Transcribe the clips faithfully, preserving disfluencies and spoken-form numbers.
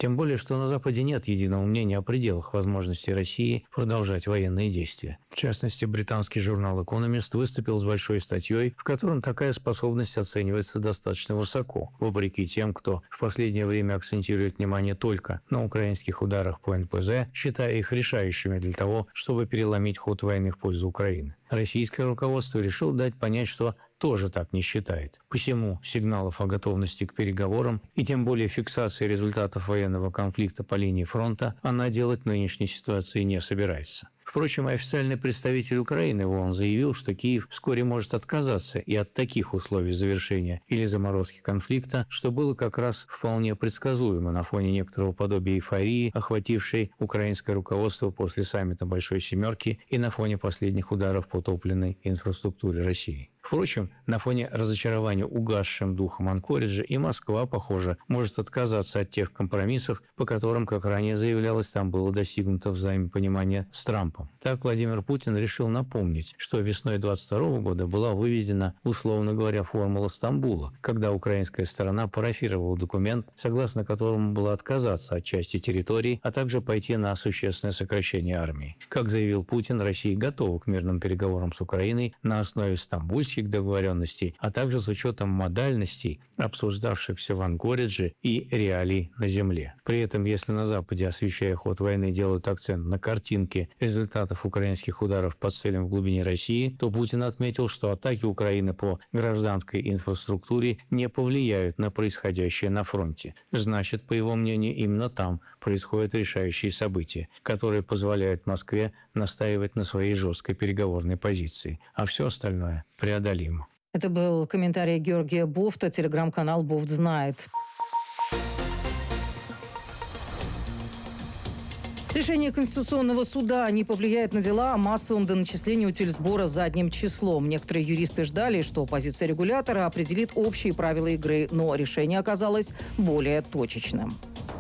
Тем более, что на Западе нет единого мнения о пределах возможностей России продолжать военные действия. В частности, британский журнал «Экономист» выступил с большой статьей, в котором такая способность оценивается достаточно высоко, вопреки тем, кто в последнее время акцентирует внимание только на украинских ударах по эн пэ зэ, считая их решающими для того, чтобы переломить ход войны в пользу Украины. Российское руководство решило дать понять, что тоже так не считает. Посему сигналов о готовности к переговорам и тем более фиксации результатов военного конфликта по линии фронта она делать в нынешней ситуации не собирается. Впрочем, официальный представитель Украины в ООН заявил, что Киев вскоре может отказаться и от таких условий завершения или заморозки конфликта, что было как раз вполне предсказуемо на фоне некоторого подобия эйфории, охватившей украинское руководство после саммита Большой Семерки и на фоне последних ударов по топливной инфраструктуре России. Впрочем, на фоне разочарования угасшим духом Анкориджа и Москва, похоже, может отказаться от тех компромиссов, по которым, как ранее заявлялось, там было достигнуто взаимопонимание с Трампом. Так Владимир Путин решил напомнить, что весной двадцать второго года была выведена, условно говоря, формула Стамбула, когда украинская сторона парафировала документ, согласно которому было отказаться от части территории, а также пойти на существенное сокращение армии. Как заявил Путин, Россия готова к мирным переговорам с Украиной на основе стамбульских договоренностей, а также с учетом модальностей, обсуждавшихся в Анкоридже и реалий на земле. При этом, если на Западе, освещая ход войны, делают акцент на картинке результатов украинских ударов по целям в глубине России, то Путин отметил, что атаки Украины по гражданской инфраструктуре не повлияют на происходящее на фронте. Значит, по его мнению, именно там происходят решающие события, которые позволяют Москве настаивать на своей жесткой переговорной позиции, а все остальное преодолимо. Это был комментарий Георгия Бофта, телеграм-канал «Бофт знает». Решение Конституционного суда не повлияет на дела о массовом доначислении утильсбора задним числом. Некоторые юристы ждали, что позиция регулятора определит общие правила игры, но решение оказалось более точечным.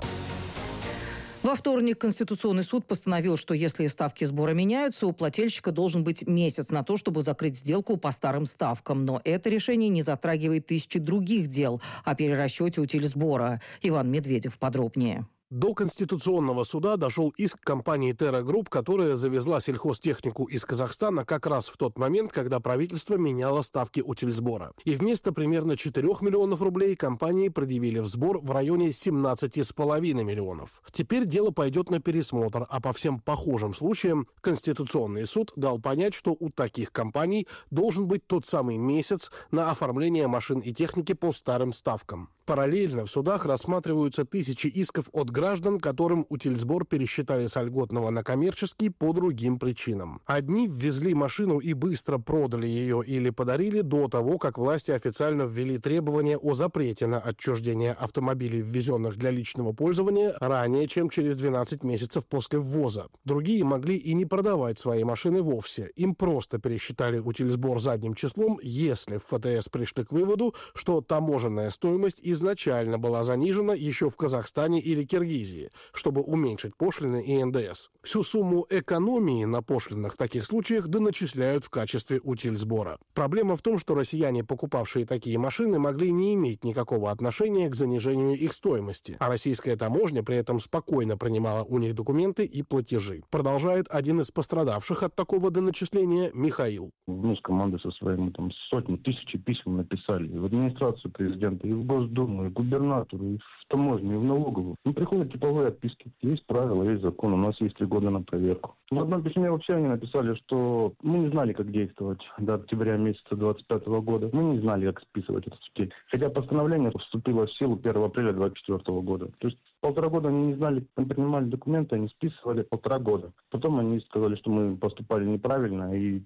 Во вторник Конституционный суд постановил, что если ставки сбора меняются, у плательщика должен быть месяц на то, чтобы закрыть сделку по старым ставкам. Но это решение не затрагивает тысячи других дел о перерасчете утильсбора. Иван Медведев подробнее. До Конституционного суда дошел иск компании «Терра Групп», которая завезла сельхозтехнику из Казахстана как раз в тот момент, когда правительство меняло ставки утильсбора. И вместо примерно четырёх миллионов рублей компании предъявили в сбор в районе семнадцати с половиной миллионов. Теперь дело пойдет на пересмотр, а по всем похожим случаям Конституционный суд дал понять, что у таких компаний должен быть тот самый месяц на оформление машин и техники по старым ставкам. Параллельно в судах рассматриваются тысячи исков от граждан, которым утильсбор пересчитали с льготного на коммерческий по другим причинам. Одни ввезли машину и быстро продали ее или подарили до того, как власти официально ввели требования о запрете на отчуждение автомобилей, ввезенных для личного пользования, ранее, чем через двенадцать месяцев после ввоза. Другие могли и не продавать свои машины вовсе. Им просто пересчитали утильсбор задним числом, если в эф тэ эс пришли к выводу, что таможенная стоимость изначально была занижена еще в Казахстане или Киргизии, чтобы уменьшить пошлины и эн дэ эс. Всю сумму экономии на пошлинах в таких случаях доначисляют в качестве утильсбора. Проблема в том, что россияне, покупавшие такие машины, могли не иметь никакого отношения к занижению их стоимости, а российская таможня при этом спокойно принимала у них документы и платежи. Продолжает один из пострадавших от такого доначисления Михаил. Мы с командой со своими там сотни, тысячи писем написали и в администрацию президента, и в Госдуму, и в губернатору, и в таможню, и в налоговую. Ну, приходят типовые отписки. Есть правила, есть закон, у нас есть три года на проверку. В одном письме вообще они написали, что мы не знали, как действовать до октября месяца двадцать пятого года. Мы не знали, как списывать этот утиль. Хотя постановление вступило в силу первого апреля двадцать четвёртого года. То есть полтора года они не знали, как принимали документы, они списывали полтора года. Потом они сказали, что мы поступали неправильно, и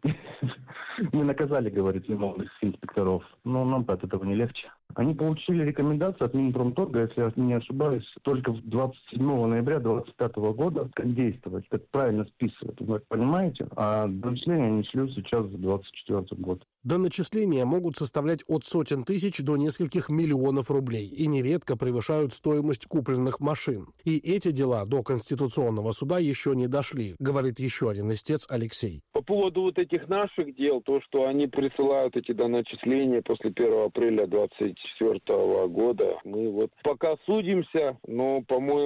мы наказали, говорит, виновных инспекторов. Но нам от этого не легче. Они получили рекомендацию от Минпромторга, если я не ошибаюсь, только двадцать седьмого ноября двадцать пятого года, как действовать, как правильно списывать. Вы понимаете? А доначисления они шлют сейчас за двадцать четвёртый год. Доначисления могут составлять от сотен тысяч до нескольких миллионов рублей и нередко превышают стоимость купленных машин. И эти дела до Конституционного суда еще не дошли, говорит еще один истец Алексей. По поводу вот этих наших дел, то, что они присылают эти доначисления после первого апреля двадцать четвёртого года, мы вот пока судимся, но, по-моему,